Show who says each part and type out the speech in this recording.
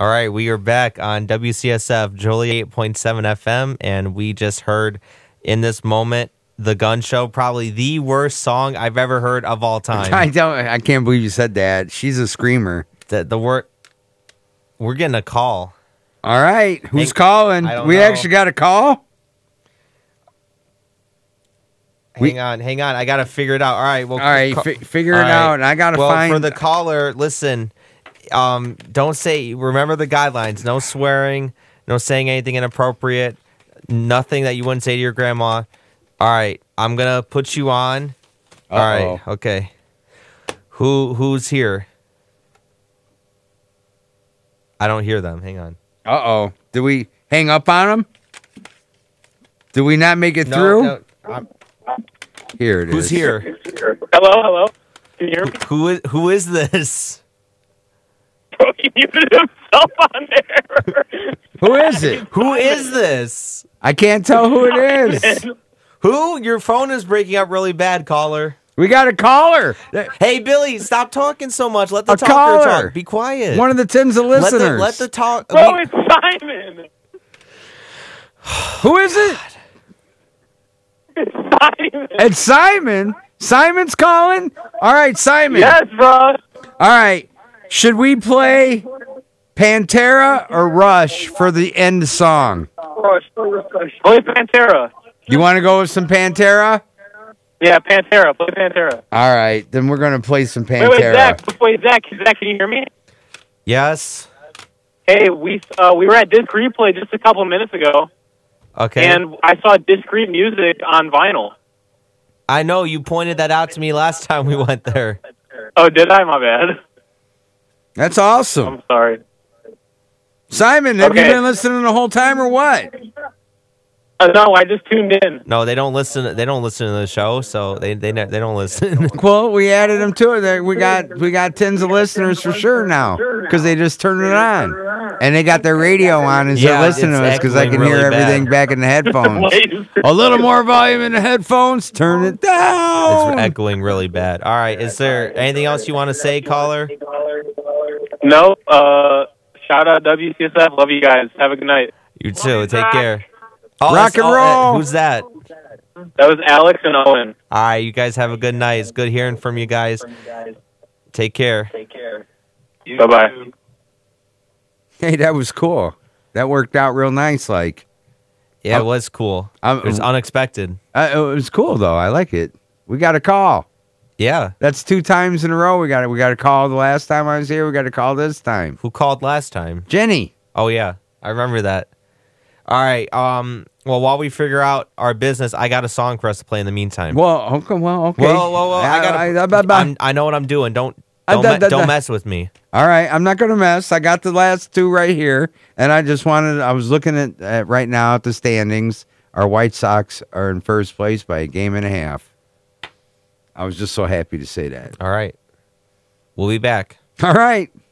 Speaker 1: All right, we are back on WCSF Joliet 8.7 FM, and we just heard in this moment The Gun Show, probably the worst song I've ever heard of all time.
Speaker 2: I can't believe you said that. She's a screamer.
Speaker 1: We're getting a call.
Speaker 2: All right, who's calling? We
Speaker 1: know.
Speaker 2: actually got a call?
Speaker 1: Hang on. I got to figure it out. All right. Well,
Speaker 2: all right, figure it out. And I got to find...
Speaker 1: for the caller, listen, don't say... Remember the guidelines. No swearing. No saying anything inappropriate. Nothing that you wouldn't say to your grandma. All right. I'm going to put you on. All right. Okay. Who's here? I don't hear them. Hang on.
Speaker 2: Uh-oh. Did we hang up on them? Did we not make it through?
Speaker 1: No.
Speaker 2: Here it is.
Speaker 1: Who's here?
Speaker 3: Hello? Can you hear me?
Speaker 1: Who is this?
Speaker 3: Bro, he muted himself on there.
Speaker 2: Who is it?
Speaker 1: Who is this?
Speaker 2: I can't tell who it is.
Speaker 1: Who? Your phone is breaking up really bad, caller.
Speaker 2: We got a caller.
Speaker 1: Hey, Billy, stop talking so much. Let the talker
Speaker 2: caller.
Speaker 1: talk. Be quiet.
Speaker 2: One of the Tims of listeners.
Speaker 1: Let the talk.
Speaker 3: Bro, it's Simon.
Speaker 2: Who is it?
Speaker 3: It's Simon.
Speaker 2: It's Simon. Simon's calling? All right, Simon.
Speaker 3: Yes, bro.
Speaker 2: All right. Should we play Pantera or Rush for the end song?
Speaker 3: Play Pantera.
Speaker 2: You want to go with some Pantera?
Speaker 3: Yeah, Pantera. Play Pantera.
Speaker 2: All right, then we're going to play some Pantera.
Speaker 3: Wait, Zach, can you hear me?
Speaker 1: Yes.
Speaker 3: Hey, we were at Disc Replay just a couple of minutes ago.
Speaker 1: Okay.
Speaker 3: And I saw Discreet Music on vinyl.
Speaker 1: I know, you pointed that out to me last time we went there.
Speaker 3: Oh, did I? My bad.
Speaker 2: That's awesome.
Speaker 3: I'm sorry.
Speaker 2: Simon, have you been listening the whole time or what?
Speaker 3: No, I just tuned in.
Speaker 1: No, they don't listen. They don't listen to the show, so they don't listen.
Speaker 2: Well, we added them to it. We got tens of listeners for sure now because they just turned it on and they got their radio on as they're listening to us because I can hear everything back in the headphones. A little more volume in the headphones. Turn it down.
Speaker 1: It's echoing really bad. All right, is there anything else you want to say, caller?
Speaker 3: No. Shout out WCSF. Love you guys. Have a good night.
Speaker 1: You too. Take care. Oh,
Speaker 2: rock and roll.
Speaker 1: Who's that?
Speaker 3: That was Alex and Owen.
Speaker 1: All right, you guys have a good night. It's good hearing from you guys. Take care.
Speaker 3: Bye-bye.
Speaker 2: Hey, that was cool. That worked out real nice. Like,
Speaker 1: yeah, it was cool. It was unexpected.
Speaker 2: It was cool though. I like it. We got a call.
Speaker 1: Yeah,
Speaker 2: that's 2 times in a row. We got a call the last time I was here. We got a call this time.
Speaker 1: Who called last time?
Speaker 2: Jenny.
Speaker 1: Oh yeah, I remember that. All right. Well, while we figure out our business, I got a song for us to play in the meantime.
Speaker 2: Well, okay.
Speaker 1: Whoa. I know what I'm doing. Don't mess with me.
Speaker 2: All right, I'm not gonna mess. I got the last 2 right here, and I was looking at right now at the standings. Our White Sox are in first place by a game and a half. I was just so happy to say that.
Speaker 1: All right. We'll be back.
Speaker 2: All right.